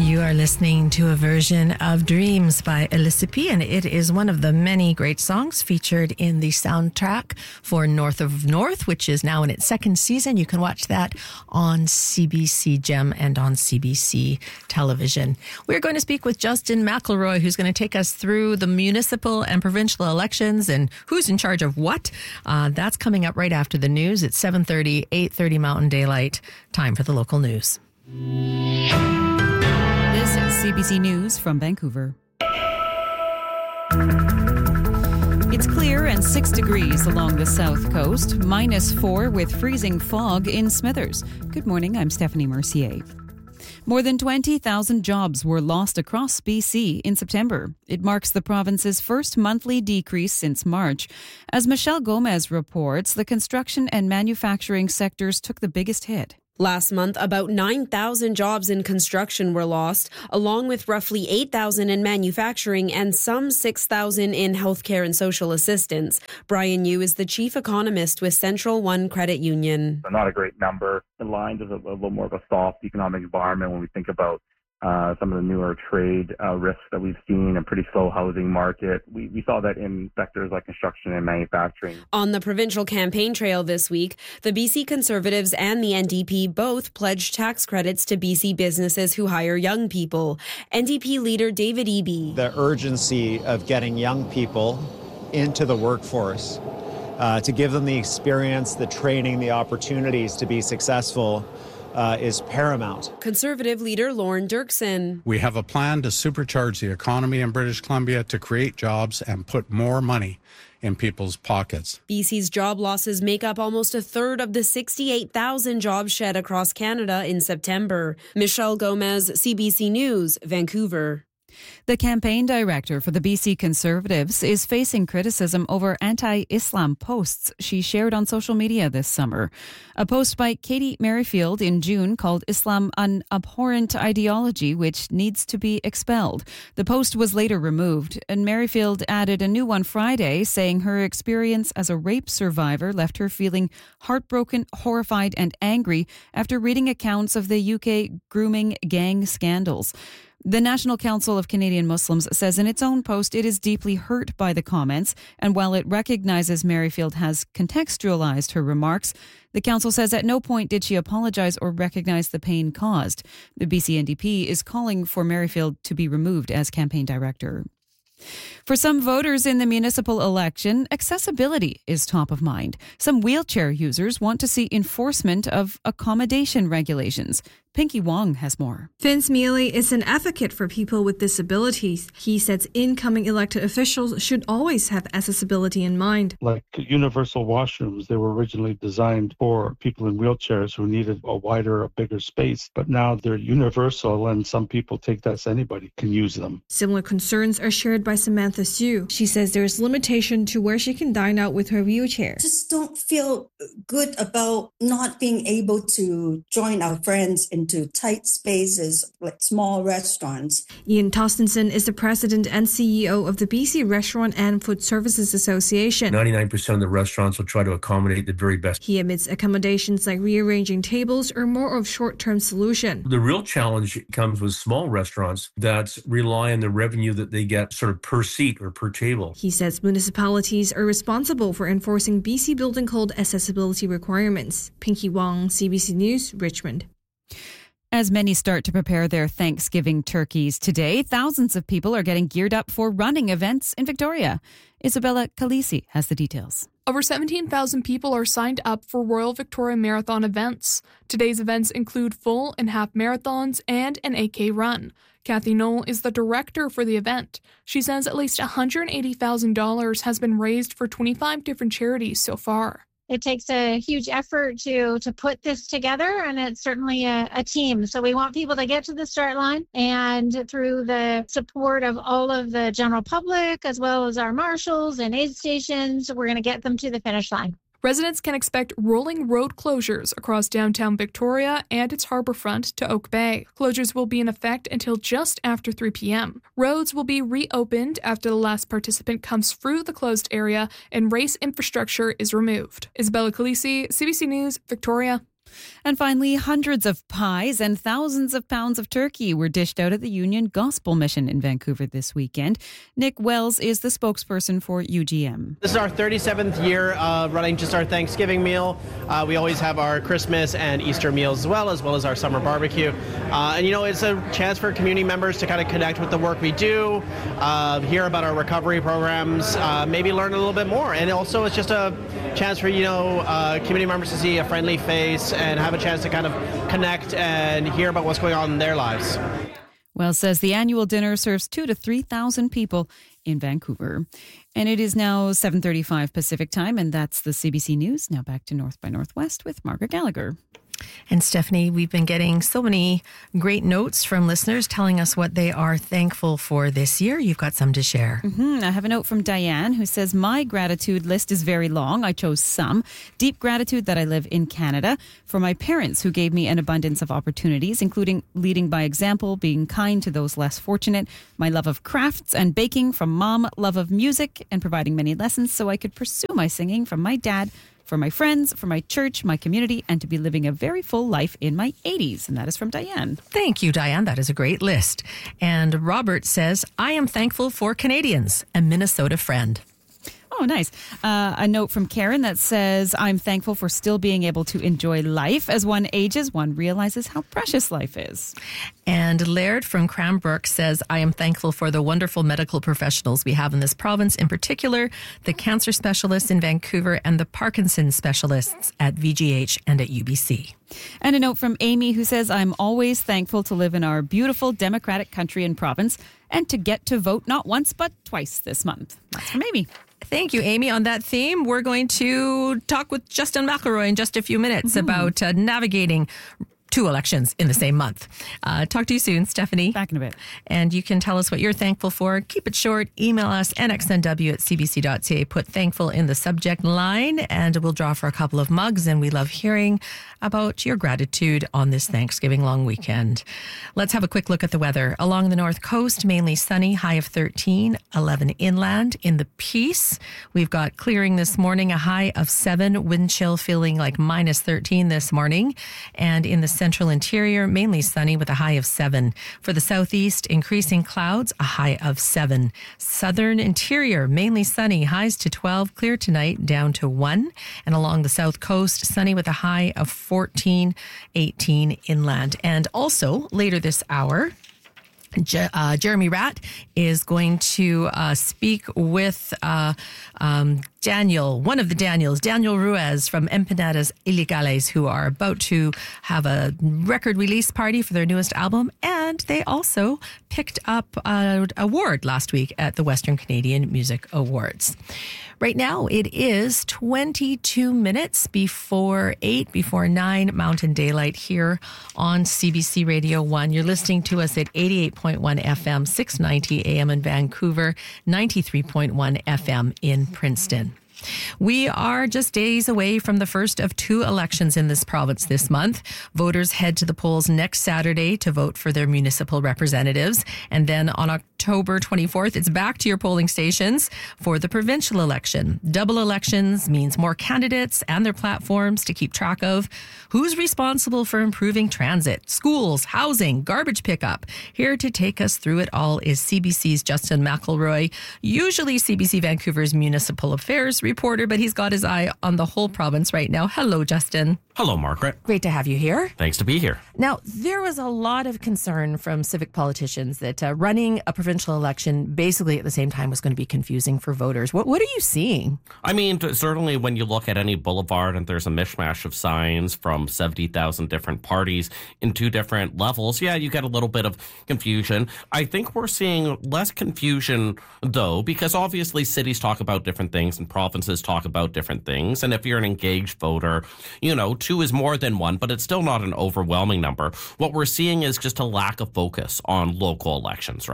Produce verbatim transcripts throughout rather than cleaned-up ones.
You are listening to a version of Dreams by Alyssa P, and it is one of the many great songs featured in the soundtrack for North of North, which is now in its second season. You can watch that on C B C Gem and on C B C television. We're going to speak with Justin McElroy, who's going to take us through the municipal and provincial elections and who's in charge of what. Uh, that's coming up right after the news. It's seven thirty, eight thirty Mountain Daylight. Time for the local news. This is C B C News from Vancouver. It's clear and six degrees along the south coast, minus four with freezing fog in Smithers. Good morning, I'm Stephanie Mercier. More than twenty thousand jobs were lost across B C in September. It marks the province's first monthly decrease since March. As Michelle Gomez reports, the construction and manufacturing sectors took the biggest hit. Last month, about nine thousand jobs in construction were lost, along with roughly eight thousand in manufacturing and some six thousand in healthcare and social assistance. Brian Yu is the chief economist with Central One Credit Union. Not a great number. The lines is a, a little more of a soft economic environment when we think about Uh, some of the newer trade uh, risks that we've seen, a pretty slow housing market. We, we saw that in sectors like construction and manufacturing. On the provincial campaign trail this week, the B C Conservatives and the N D P both pledged tax credits to B C businesses who hire young people. N D P leader David Eby. The urgency of getting young people into the workforce, uh, to give them the experience, the training, the opportunities to be successful Uh, is paramount. Conservative leader Lauren Dirksen. We have a plan to supercharge the economy in British Columbia to create jobs and put more money in people's pockets. B C's job losses make up almost a third of the sixty-eight thousand jobs shed across Canada in September. Michelle Gomez, C B C News, Vancouver. The campaign director for the B C Conservatives is facing criticism over anti-Islam posts she shared on social media this summer. A post by Katie Merrifield in June called Islam an abhorrent ideology which needs to be expelled. The post was later removed, and Merrifield added a new one Friday saying her experience as a rape survivor left her feeling heartbroken, horrified and angry after reading accounts of the U K grooming gang scandals. The National Council of Canadian Muslims says in its own post it is deeply hurt by the comments, and while it recognizes Merrifield has contextualized her remarks, the council says at no point did she apologize or recognize the pain caused. The B C N D P is calling for Merrifield to be removed as campaign director. For some voters in the municipal election, accessibility is top of mind. Some wheelchair users want to see enforcement of accommodation regulations. Pinky Wong has more. Vince Mealy is an advocate for people with disabilities. He says incoming elected officials should always have accessibility in mind. Like universal washrooms, they were originally designed for people in wheelchairs who needed a wider, a bigger space, but now they're universal and some people take that as anybody can use them. Similar concerns are shared by Samantha Sue. She says there's limitation to where she can dine out with her wheelchair. Just don't feel good about not being able to join our friends into tight spaces like small restaurants. Ian Tostenson is the president and C E O of the B C Restaurant and Food Services Association. ninety-nine percent of the restaurants will try to accommodate the very best. He admits accommodations like rearranging tables are more of a short-term solution. The real challenge comes with small restaurants that rely on the revenue that they get sort of per seat or per table. He says municipalities are responsible for enforcing B C Building Code accessibility requirements. Pinky Wong, C B C News, Richmond. As many start to prepare their Thanksgiving turkeys today, thousands of people are getting geared up for running events in Victoria. Isabella Calisi has the details. Over seventeen thousand people are signed up for Royal Victoria Marathon events. Today's events include full and half marathons and an eight K run. Kathy Knoll is the director for the event. She says at least one hundred eighty thousand dollars has been raised for twenty-five different charities so far. It takes a huge effort to to put this together, and it's certainly a, a team. So we want people to get to the start line, and through the support of all of the general public, as well as our marshals and aid stations, we're going to get them to the finish line. Residents can expect rolling road closures across downtown Victoria and its harbourfront to Oak Bay. Closures will be in effect until just after three p.m. Roads will be reopened after the last participant comes through the closed area and race infrastructure is removed. Isabella Calisi, C B C News, Victoria. And finally, hundreds of pies and thousands of pounds of turkey were dished out at the Union Gospel Mission in Vancouver this weekend. Nick Wells is the spokesperson for U G M. This is our thirty-seventh year uh, running just our Thanksgiving meal. Uh, we always have our Christmas and Easter meals as well, as well as our summer barbecue. Uh, and, you know, it's a chance for community members to kind of connect with the work we do, uh, hear about our recovery programs, uh, maybe learn a little bit more. And also it's just a chance for, you know, uh, community members to see a friendly face and have a chance to kind of connect and hear about what's going on in their lives. Wells says the annual dinner serves two to three thousand people in Vancouver. And it is now seven thirty-five Pacific time, and that's the C B C News. Now back to North by Northwest with Margaret Gallagher. And Stephanie, we've been getting so many great notes from listeners telling us what they are thankful for this year. You've got some to share. Mm-hmm. I have a note from Diane who says, my gratitude list is very long. I chose some. Deep gratitude that I live in Canada, for my parents who gave me an abundance of opportunities, including leading by example, being kind to those less fortunate, my love of crafts and baking from mom, love of music, and providing many lessons so I could pursue my singing from my dad, for my friends, for my church, my community, and to be living a very full life in my eighties. And that is from Diane. Thank you, Diane. That is a great list. And Robert says, I am thankful for Canadians, a Minnesota friend. Oh, nice. Uh, a note from Karen that says, I'm thankful for still being able to enjoy life. As one ages, one realizes how precious life is. And Laird from Cranbrook says, I am thankful for the wonderful medical professionals we have in this province, in particular, the cancer specialists in Vancouver and the Parkinson's specialists at V G H and at U B C. And a note from Amy who says, I'm always thankful to live in our beautiful democratic country and province and to get to vote not once but twice this month. That's from Amy. Thank you, Amy. On that theme, we're going to talk with Justin McElroy in just a few minutes mm-hmm. about uh, navigating two elections in the same month. Uh, talk to you soon, Stephanie. Back in a bit. And you can tell us what you're thankful for. Keep it short. Email us, n x n w at c b c dot c a. Put thankful in the subject line, and we'll draw for a couple of mugs. And we love hearing about your gratitude on this Thanksgiving long weekend. Let's have a quick look at the weather. Along the north coast, mainly sunny, high of thirteen, eleven inland. In the Peace, we've got clearing this morning, a high of seven, wind chill feeling like minus thirteen this morning. And in the central interior, mainly sunny with a high of seven. For the southeast, increasing clouds, a high of seven. Southern interior, mainly sunny, highs to twelve, clear tonight, down to one. And along the south coast, sunny with a high of fourteen, eighteen inland. And also, later this hour, Je- uh, Jeremy Ratt is going to uh, speak with uh, um, Daniel, one of the Daniels, Daniel Ruiz from Empanadas Ilegales, who are about to have a record release party for their newest album. And they also picked up an award last week at the Western Canadian Music Awards. Right now, it is twenty-two minutes before eight, before nine Mountain Daylight here on C B C Radio one. You're listening to us at eighty-eight point one F M, six ninety A M in Vancouver, ninety-three point one F M in Princeton. We are just days away from the first of two elections in this province this month. Voters head to the polls next Saturday to vote for their municipal representatives. And then on October twenty-fourth, it's back to your polling stations for the provincial election. Double elections means more candidates and their platforms to keep track of. Who's responsible for improving transit, schools, housing, garbage pickup? Here to take us through it all is C B C's Justin McElroy, usually C B C Vancouver's municipal affairs reporter, but he's got his eye on the whole province right now. Hello, Justin. Hello, Margaret. Great to have you here. Thanks to be here. Now, there was a lot of concern from civic politicians that uh, running a provincial election basically at the same time was going to be confusing for voters. What, what are you seeing? I mean, certainly when you look at any boulevard and there's a mishmash of signs from seventy thousand different parties in two different levels, yeah, you get a little bit of confusion. I think we're seeing less confusion, though, because obviously cities talk about different things and provinces talk about different things. And if you're an engaged voter, you know, two is more than one, but it's still not an overwhelming number. What we're seeing is just a lack of focus on local elections, right? Because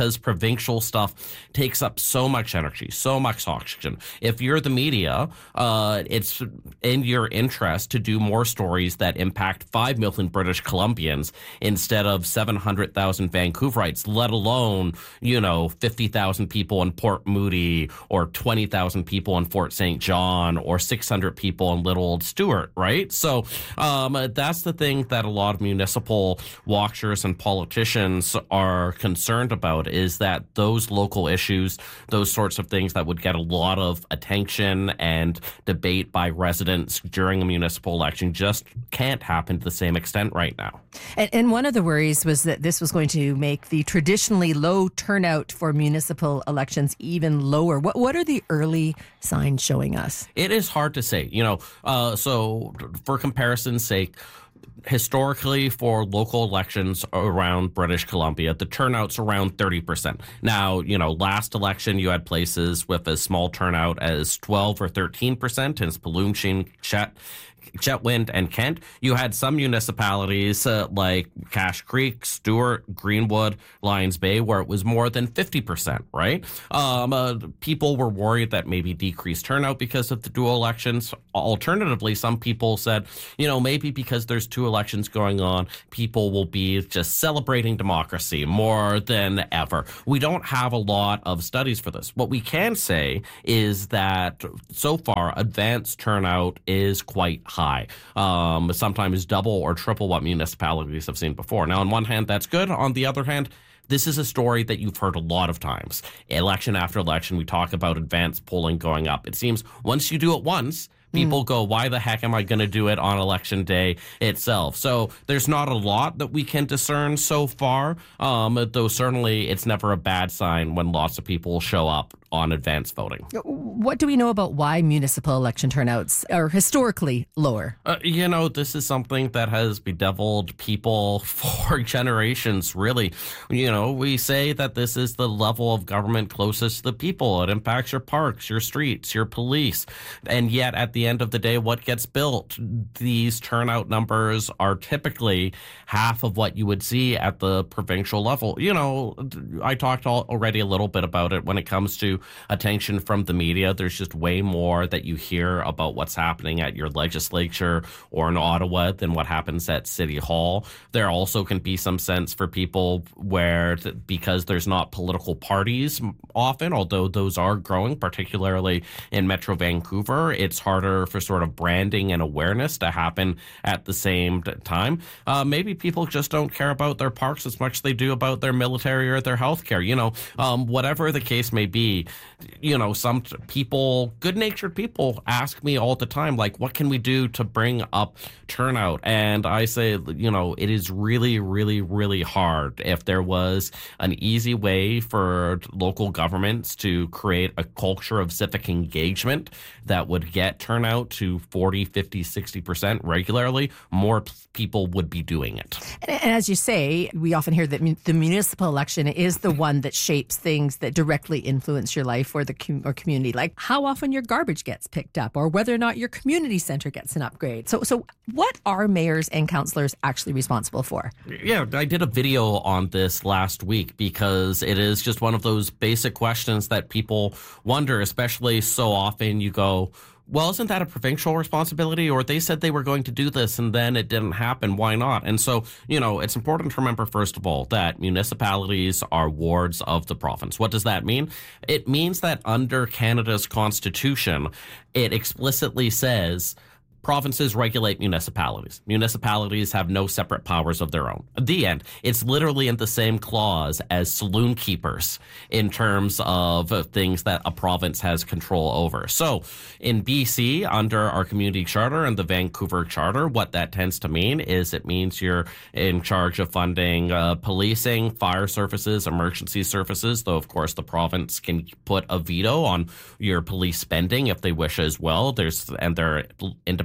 because provincial stuff takes up so much energy, so much oxygen. If you're the media, uh, it's in your interest to do more stories that impact five million British Columbians instead of seven hundred thousand Vancouverites, let alone, you know, fifty thousand people in Port Moody or twenty thousand people in Fort Saint John or six hundred people in Little Old Stewart, right? So um, that's the thing that a lot of municipal watchers and politicians are concerned about, is that those local issues, those sorts of things that would get a lot of attention and debate by residents during a municipal election just can't happen to the same extent right now. And, and one of the worries was that this was going to make the traditionally low turnout for municipal elections even lower. What what are the early signs showing us? It is hard to say. You know, uh, so for comparison's sake, historically, for local elections around British Columbia, the turnout's around thirty percent. Now, you know, last election, you had places with as small turnout as twelve or thirteen percent in Spaluncheen, Chet, Chetwynd, and Kent. You had some municipalities uh, like Cache Creek, Stewart, Greenwood, Lions Bay, where it was more than fifty percent, right? Um, uh, people were worried that maybe decreased turnout because of the dual elections. Alternatively, some people said, you know, maybe because there's two elections going on, people will be just celebrating democracy more than ever. We don't have a lot of studies for this. What we can say is that so far, advanced turnout is quite high, um, sometimes double or triple what municipalities have seen before. Now, on one hand, that's good. On the other hand, this is a story that you've heard a lot of times. Election after election, we talk about advanced polling going up. It seems once you do it once, people mm. go, why the heck am I going to do it on election day itself? So there's not a lot that we can discern so far, um, though certainly it's never a bad sign when lots of people show up on advanced voting. What do we know about why municipal election turnouts are historically lower? Uh, you know, this is something that has bedeviled people for generations, really. You know, we say that this is the level of government closest to the people. It impacts your parks, your streets, your police. And yet, at the end of the day, what gets built? These turnout numbers are typically half of what you would see at the provincial level. You know, I talked already a little bit about it when it comes to attention from the media. There's just way more that you hear about what's happening at your legislature or in Ottawa than what happens at City Hall. There also can be some sense for people where, because there's not political parties often, although those are growing, particularly in Metro Vancouver, it's harder for sort of branding and awareness to happen at the same time. Uh, maybe people just don't care about their parks as much as they do about their military or their healthcare. You know, um, whatever the case may be, you know, some people, good-natured people, ask me all the time, like, what can we do to bring up turnout? And I say, you know, it is really, really, really hard. If there was an easy way for local governments to create a culture of civic engagement that would get turnout to forty, fifty, sixty percent regularly, more people would be doing it. And as you say, we often hear that the municipal election is the one that shapes things that directly influence your life or the com- or community, like how often your garbage gets picked up or whether or not your community center gets an upgrade. So, so what are mayors and councillors actually responsible for? Yeah, I did a video on this last week because it is just one of those basic questions that people wonder, especially so often you go, well, isn't that a provincial responsibility? Or they said they were going to do this and then it didn't happen. Why not? And so, you know, it's important to remember, first of all, that municipalities are wards of the province. What does that mean? It means that under Canada's Constitution, it explicitly says provinces regulate municipalities. Municipalities have no separate powers of their own. The end. It's literally in the same clause as saloon keepers in terms of things that a province has control over. So in B C, under our community charter and the Vancouver Charter, what that tends to mean is it means you're in charge of funding uh, policing, fire services, emergency services, though of course the province can put a veto on your police spending if they wish as well. There's and there are independent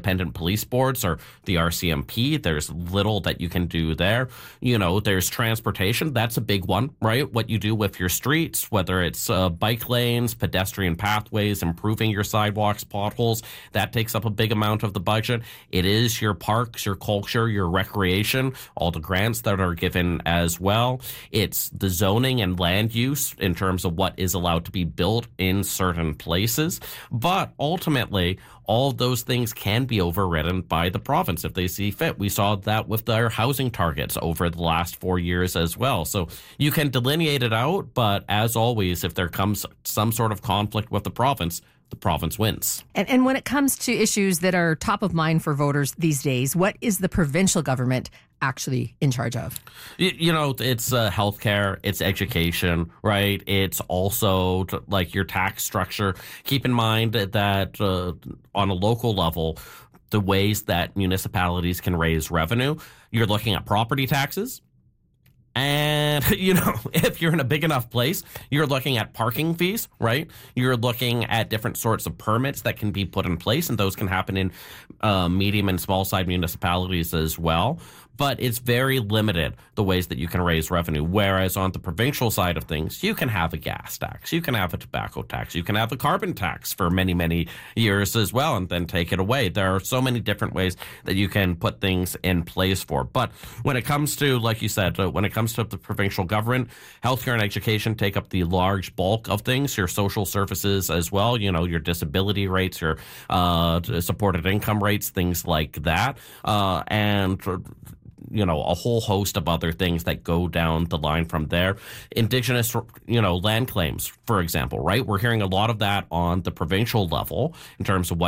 independent police boards or the R C M P. There's little that you can do there. You know, there's transportation. That's a big one, right? What you do with your streets, whether it's uh, bike lanes, pedestrian pathways, improving your sidewalks, potholes, that takes up a big amount of the budget. It is your parks, your culture, your recreation, all the grants that are given as well. It's the zoning and land use in terms of what is allowed to be built in certain places. But ultimately, all of those things can be overridden by the province if they see fit. We saw that with their housing targets over the last four years as well. So you can delineate it out, but as always, if there comes some sort of conflict with the province, the province wins. And, and when it comes to issues that are top of mind for voters these days, what is the provincial government actually in charge of? You, you know, it's uh, healthcare, it's education, right? It's also t- like your tax structure. Keep in mind that uh, on a local level, the ways that municipalities can raise revenue, you're looking at property taxes. And, you know, if you're in a big enough place, you're looking at parking fees, right? You're looking at different sorts of permits that can be put in place, and those can happen in uh, medium and small side municipalities as well. But it's very limited, the ways that you can raise revenue. Whereas on the provincial side of things, you can have a gas tax, you can have a tobacco tax, you can have a carbon tax for many, many years as well, and then take it away. There are so many different ways that you can put things in place for. But when it comes to, like you said, uh, when it comes to the provincial government, healthcare and education take up the large bulk of things, your social services as well, you know, your disability rates, your uh, supported income rates, things like that. Uh, and you know, a whole host of other things that go down the line from there. Indigenous, you know, land claims, for example, right? We're hearing a lot of that on the provincial level in terms of what